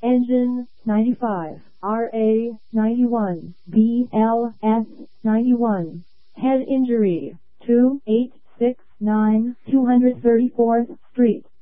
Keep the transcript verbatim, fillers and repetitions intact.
Engine ninety-five, R A ninety-one, B L S ninety-one. Head injury, two eight six nine two hundred thirty-fourth Street.